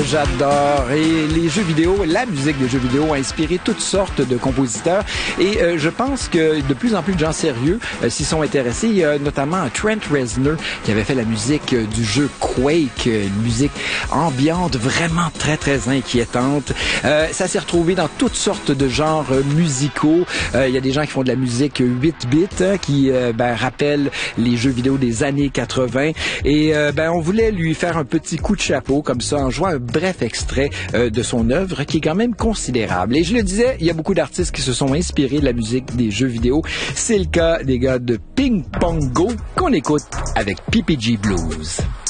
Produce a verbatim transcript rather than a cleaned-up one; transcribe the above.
j'adore. Et les jeux vidéo, la musique des jeux vidéo a inspiré toutes sortes de compositeurs. Et euh, je pense que de plus en plus de gens sérieux euh, s'y sont intéressés. Il y a notamment Trent Reznor qui avait fait la musique euh, du jeu Quake, euh, une musique ambiante vraiment très, très inquiétante. Euh, ça s'est retrouvé dans toutes sortes de genres euh, musicaux. Euh, il y a des gens qui font de la musique huit bits hein, qui euh, ben, rappellent les jeux vidéo des années quatre-vingt. Et euh, ben, on voulait lui faire un petit coup de chapeau comme ça en jouant un bref extrait euh, de son œuvre qui est quand même considérable. Et je le disais, il y a beaucoup d'artistes qui se sont inspirés de la musique des jeux vidéo. C'est le cas des gars de Ping Pong Go qu'on écoute avec P P G Blues.